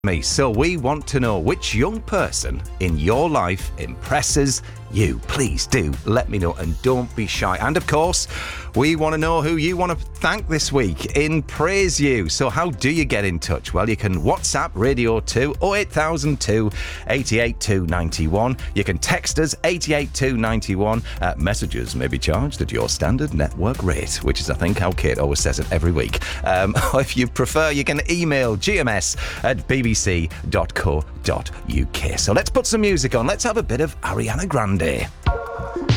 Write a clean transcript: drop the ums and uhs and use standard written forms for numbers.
me. So we want to know which young person in your life impresses you. Please do let me know and don't be shy. And of course, we want to know who you want to thank this week in Praise You. So how do you get in touch? Well, you can WhatsApp Radio 2 08002 88291. You can text us 88291. Messages may be charged at your standard network rate, which is, I think, how Kate always says it every week. Or if you prefer, you can email gms@bbc.co.uk. So let's put some music on. Let's have a bit of Ariana Grande.